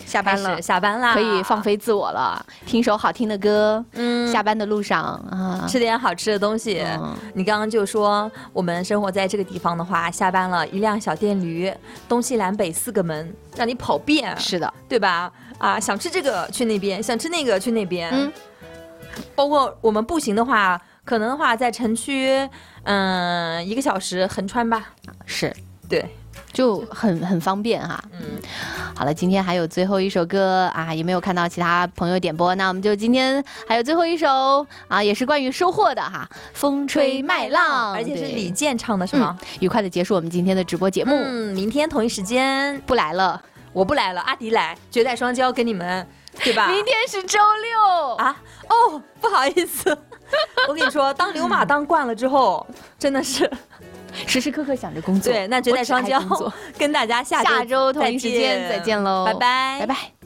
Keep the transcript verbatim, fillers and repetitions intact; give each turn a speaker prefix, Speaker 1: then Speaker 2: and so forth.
Speaker 1: 下班了，
Speaker 2: 下班啦，
Speaker 1: 可以放飞自我了，听首好听的歌。
Speaker 2: 嗯，
Speaker 1: 下班的路上啊，
Speaker 2: 吃点好吃的东西。嗯、你刚刚就说我们生活在这个地方的话，下班了，一辆小电驴，东西南北四个门，让你跑遍。
Speaker 1: 是的，
Speaker 2: 对吧？啊，想吃这个去那边，想吃那个去那边。
Speaker 1: 嗯，
Speaker 2: 包括我们步行的话，可能的话在城区，嗯，一个小时横穿吧。
Speaker 1: 是，
Speaker 2: 对。
Speaker 1: 就很很方便哈。嗯，好了，今天还有最后一首歌啊，也没有看到其他朋友点播，那我们就今天还有最后一首啊，也是关于收获的哈，风吹麦浪，
Speaker 2: 而且是李健唱的是吗？
Speaker 1: 嗯、愉快的结束我们今天的直播节目。
Speaker 2: 嗯，明天同一时间
Speaker 1: 不来了，
Speaker 2: 我不来了，阿迪来，绝代双骄给你们，对吧？
Speaker 1: 明天是周六
Speaker 2: 啊，哦，不好意思，我跟你说，当牛马当惯了之后，真的是。
Speaker 1: 时时刻刻想着工作，
Speaker 2: 对，那绝代双骄跟大家下
Speaker 1: 周下周同一时间再见喽，
Speaker 2: 拜拜，
Speaker 1: 拜拜。